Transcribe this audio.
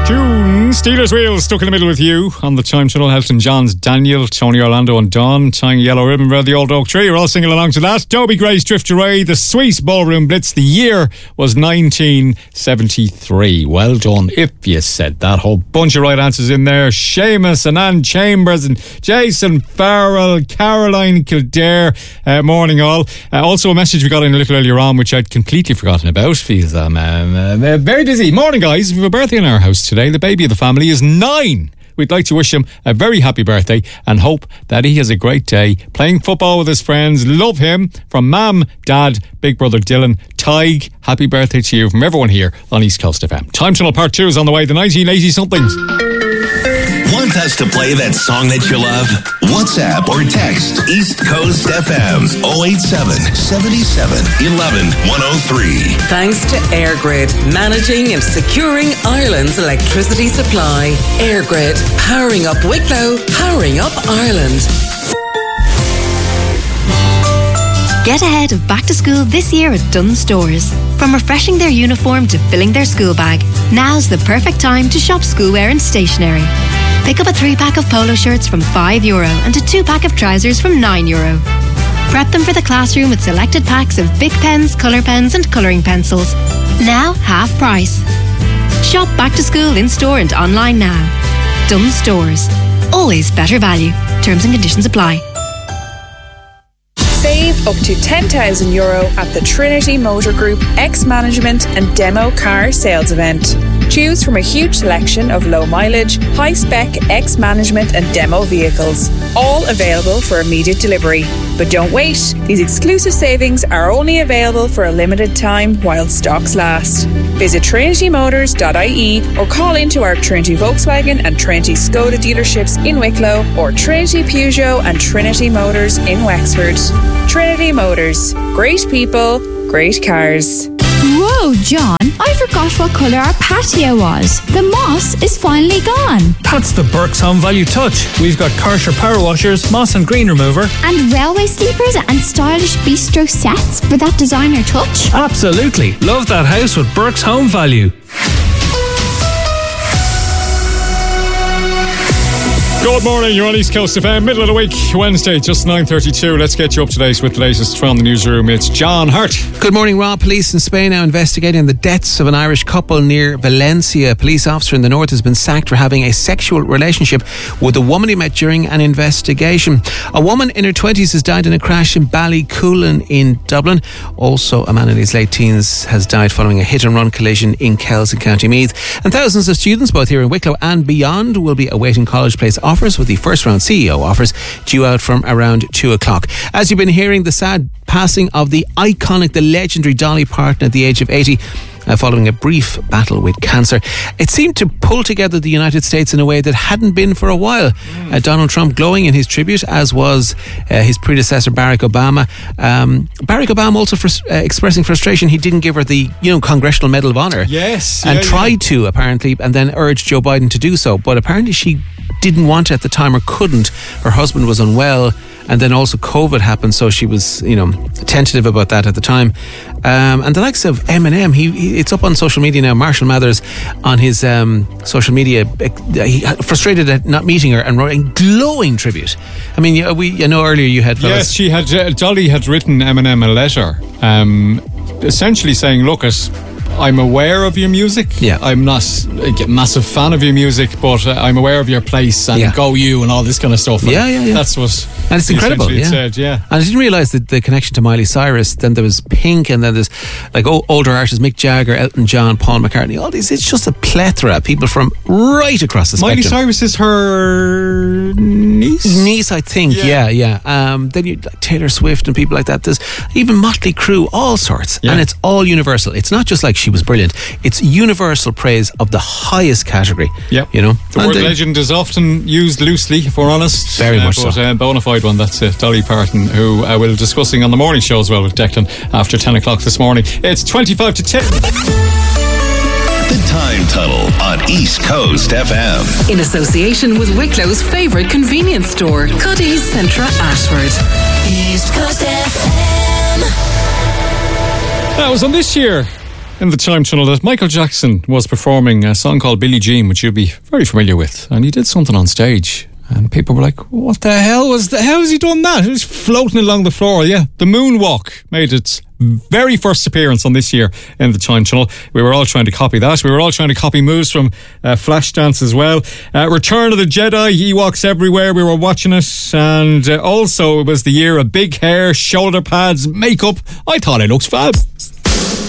Tunes, Steelers Wheels, stuck in the middle with you on the Time Tunnel. Elton John's Daniel, Tony Orlando and Dawn tying a yellow ribbon around the old oak tree. You're all singing along to that. Toby Gray's Drift Away, the Swiss Ballroom Blitz. The year was 1973. Well done if you said that. Whole bunch of right answers in there. Seamus and Ann Chambers and Jason Farrell, Caroline Kildare. Morning all. Also a message we got in a little earlier on which I'd completely forgotten about because I'm very busy. Morning guys, we have a birthday in our house today. The baby of the family is 9. We'd like to wish him a very happy birthday and hope that he has a great day playing football with his friends. Love him. From Mam, Dad, Big Brother Dylan, Tig, happy birthday to you from everyone here on East Coast FM. Time Tunnel Part 2 is on the way. The 1980-somethings. Want us to play that song that you love? WhatsApp or text East Coast FM 087 77 11 103. Thanks to Airgrid, managing and securing Ireland's electricity supply. Airgrid, powering up Wicklow, powering up Ireland. Get ahead of back to school this year at Dunnes Stores. From refreshing their uniform to filling their school bag, now's the perfect time to shop schoolwear and stationery. Pick up a 3-pack of polo shirts from €5 and a 2-pack of trousers from €9. Prep them for the classroom with selected packs of big pens, colour pens and colouring pencils. Now half price. Shop back to school in store and online now. Dunnes Stores. Always better value. Terms and conditions apply. Save up to €10,000 at the Trinity Motor Group X-Management and Demo Car Sales Event. Choose from a huge selection of low mileage, high spec X-Management and demo vehicles, all available for immediate delivery. But don't wait, these exclusive savings are only available for a limited time while stocks last. Visit trinitymotors.ie or call into our Trinity Volkswagen and Trinity Skoda dealerships in Wicklow or Trinity Peugeot and Trinity Motors in Wexford. Trinity Motors. Great people, great cars. Whoa, John, I forgot what colour our patio was. The moss is finally gone. That's the Burke's Home Value Touch. We've got Karcher power washers, moss and green remover. And railway sleepers and stylish bistro sets for that designer touch. Absolutely. Love that house with Burke's Home Value. Good morning, you're on East Coast FM, middle of the week, Wednesday, just 9:32. Let's get you up to date with the latest from the newsroom. It's John Hurt. Good morning, Rob. Police in Spain now investigating the deaths of an Irish couple near Valencia. A police officer in the north has been sacked for having a sexual relationship with a woman he met during an investigation. A woman in her 20s has died in a crash in Ballycoolan in Dublin. Also, a man in his late teens has died following a hit-and-run collision in Kells in County Meath. And thousands of students, both here in Wicklow and beyond, will be awaiting college place offers, with the first round CEO offers due out from around 2 o'clock. As you've been hearing, the sad passing of the iconic, the legendary Dolly Parton at the age of 80 following a brief battle with cancer. It seemed to pull together the United States in a way that hadn't been for a while. Donald Trump glowing in his tribute, as was his predecessor Barack Obama. Barack Obama also expressing frustration he didn't give her the Congressional Medal of Honor. Yes. And tried to, apparently, and then urged Joe Biden to do so. But apparently she didn't want it at the time or couldn't. Her husband was unwell. And then also COVID happened, so she was, tentative about that at the time. And the likes of Eminem, it's up on social media now. Marshall Mathers on his social media, he frustrated at not meeting her and wrote a glowing tribute. I mean, earlier you had... Yes, she had. Dolly had written Eminem a letter, essentially saying, look, I'm aware of your music. Yeah. I'm not a massive fan of your music, but I'm aware of your place and go you and all this kind of stuff. And that's what... And it's incredible, said, And I didn't realise that the connection to Miley Cyrus. Then there was Pink, and then there's like older artists, Mick Jagger, Elton John, Paul McCartney, all these. It's just a plethora of people from right across the spectrum. Miley Cyrus is her niece, I think. Yeah. Then you like Taylor Swift and people like that. There's even Motley Crue, all sorts, and it's all universal. It's not just like she was brilliant. It's universal praise of the highest category. Yeah, the word legend is often used loosely, if we're honest. Very much but, so. Bona fide one. That's Dolly Parton, who we'll be discussing on the morning show as well with Declan after 10 o'clock this morning. It's 25 to 10. The Time Tunnel on East Coast FM. In association with Wicklow's favourite convenience store, Cuddy's Centra Ashford. East Coast FM. That was on this year. in the time tunnel that Michael Jackson was performing a song called Billie Jean, which you'll be very familiar with, and he did something on stage and people were like, what the hell how has he done that? He was floating along the floor. Yeah, the moonwalk made its very first appearance on this year in the time tunnel. We were all trying to copy that. We were all trying to copy moves from Flashdance as well. Return of the Jedi, Ewoks everywhere, we were watching it. And also it was the year of big hair, shoulder pads, makeup. I thought it looked fab.